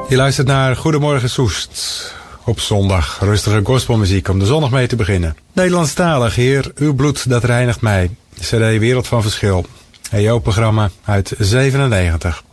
Je luistert naar Goedemorgen Soest. Op zondag rustige gospelmuziek om de zondag mee te beginnen. Nederlandstalig, Heer, uw bloed dat reinigt mij. CD Wereld van Verschil. EO-programma uit 97.